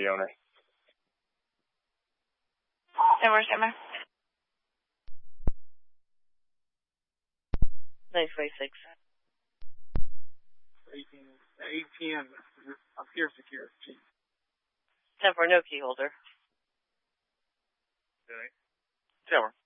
the owner. 10-4, 946. ATM, up here security. 10-4, no key holder. Okay. 10-4.